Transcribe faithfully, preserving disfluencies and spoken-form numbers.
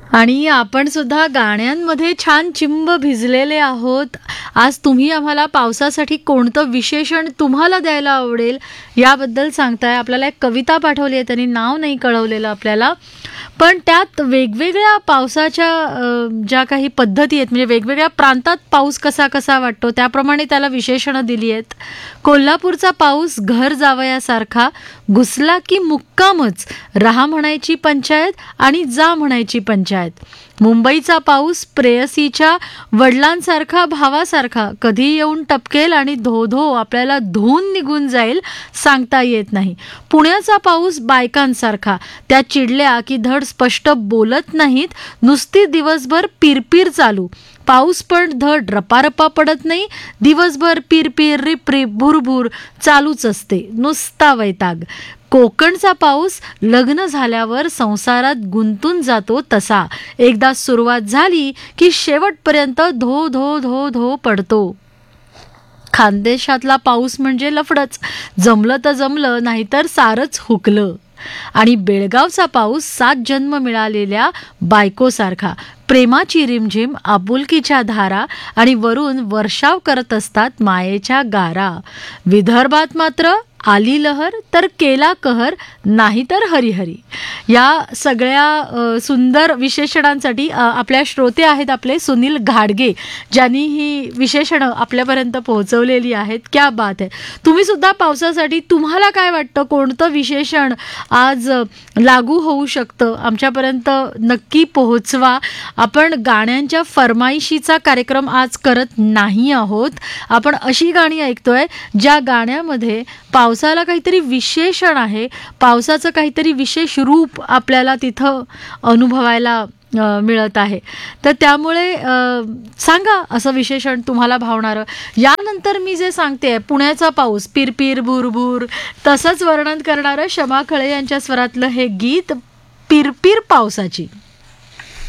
आणि आपण सुद्धा गाण्यांमध्ये छान चिंब भिजलेले आहोत. आज तुम्ही आम्हाला पावसासाठी कोणतं विशेषण तुम्हाला द्यायला आवडेल याबद्दल सांगताय. आपल्याला एक कविता पाठवली आहे, त्यांनी नाव नाही कळवलेलं आपल्याला, पण त्यात वेगवेगळ्या पावसाच्या अ, ज्या काही पद्धती आहेत, म्हणजे वेगवेगळ्या प्रांतात पाऊस कसा कसा वाटतो त्याप्रमाणे त्याला विशेषणं दिली आहेत. कोल्हापूरचा पाऊस घर जावयासारखा, घुसला की मुक्कामच, राहा म्हणायची पंचायत आणि जा म्हणायची पंचायत. मुंबईचा पाऊस प्रेयसीच्या वडिलांसारखा भावासारखा, कधी येऊन टपकेल आणि धो धो आपल्याला धुवून निघून जाईल सांगता येत नाही. पुण्याचा पाऊस बायकांसारखा, त्या चिडल्या की धड स्पष्ट बोलत नाहीत, नुसती दिवसभर पिरपीर चालू. पाऊस पण धड रपारपा पडत नाही, दिवसभर पिरपीर रिपरिप भुरभुर चालूच असते, नुसता वैताग. कोकणचा पाऊस लग्न झाल्यावर संसारात गुंतून जातो तसा, एकदा सुरुवात झाली की शेवटपर्यंत धो धो धो धो पडतो. खानदेशातला पाऊस म्हणजे लफडच, जमलं तर जमलं नाहीतर सारच हुकलं. आणि बेळगावचा पाऊस सात जन्म मिळालेल्या बायकोसारखा, प्रेमाची रिमझिम, आपुलकीच्या धारा आणि वरून वर्षाव करत असतात मायेच्या गारा. विदर्भात मात्र आली लहर तर केला कहर, नाही तर हरिहरी. या सगळ्या अ, सुंदर विशेषणांसाठी अ, आपल्या श्रोते आहेत आपले सुनील घाडगे, ज्यांनी ही विशेषणं आपल्यापर्यंत पोहोचवलेली आहेत. क्या बात आहे. तुम्ही सुद्धा पावसासाठी तुम्हाला काय वाटतं, कोणतं विशेषण आज अ, लागू होऊ शकतं आमच्यापर्यंत नक्की पोहोचवा. आपण गाण्यांच्या फरमाईशीचा कार्यक्रम आज करत नाही आहोत. आपण अशी गाणी ऐकतोय ज्या गाण्यामध्ये पावसाला काहीतरी विशेषण आहे, पावसाचं काहीतरी विशेष रूप आपल्याला तिथं अनुभवायला अ, मिळत आहे. तर त्यामुळे अ, सांगा असं विशेषण तुम्हाला भावणारं. यानंतर मी जे सांगते पुण्याचा पाऊस पिरपिर भुरभुर, तसंच वर्णन करणारं शमा खळे यांच्या स्वरातलं हे गीत पिरपिर पावसाची.